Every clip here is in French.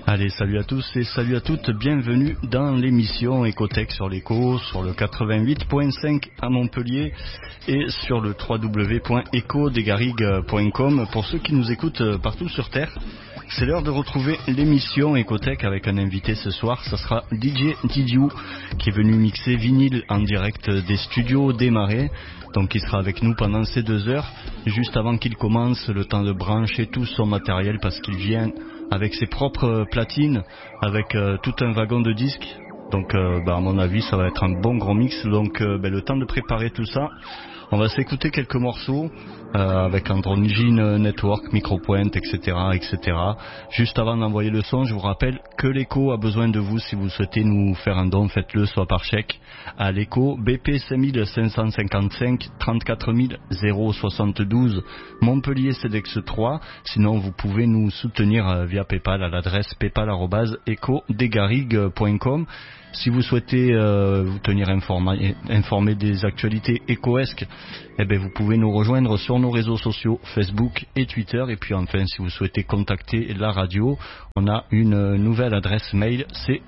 Allez, salut à tous et salut à toutes, bienvenue dans l'émission Ecotech sur l'Eco, sur le 88.5 à Montpellier et sur le www.ecodesgarrigues.com pour ceux qui nous écoutent partout sur Terre. C'est l'heure de retrouver l'émission Ecotech avec un invité ce soir, ça sera DJ Didiou qui est venu mixer vinyle en direct des studios des Marais. Donc il sera avec nous pendant ces 2 heures, juste avant qu'il commence, le temps de brancher tout son matériel parce qu'il vient avec ses propres platines, avec tout un wagon de disques. Donc à mon avis ça va être un bon gros mix. Donc le temps de préparer tout ça, on va s'écouter quelques morceaux avec Androgyne Network, Micropoint, etc., etc. Juste avant d'envoyer le son, je vous rappelle que l'Eco a besoin de vous. Si vous souhaitez nous faire un don, faites-le soit par chèque à l'Eco, BP 5555 34 072 Montpellier CEDEX 3. Sinon vous pouvez nous soutenir via Paypal à l'adresse paypal@ecodesgarrigues.com. Si vous souhaitez vous tenir informé des actualités écoesques, vous pouvez nous rejoindre sur nos réseaux sociaux Facebook et Twitter. Et puis enfin, si vous souhaitez contacter la radio, on a une nouvelle adresse mail, c'est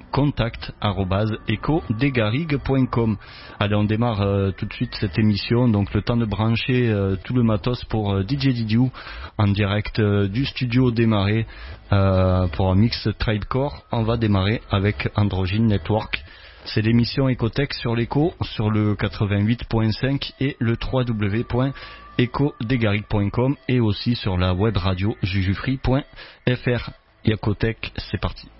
contact@ecodesgarrigues.com. Allez, on démarre tout de suite cette émission. Donc le temps de brancher tout le matos pour DJ Didiou en direct du studio des Marais pour un mix Tribecore. On va démarrer avec Androgyne Network. C'est l'émission Ecotech sur l'Eco, sur le 88.5 et le www.ecodesgarrigues.com et aussi sur la web radio jujufree.fr. Ecotech, c'est parti.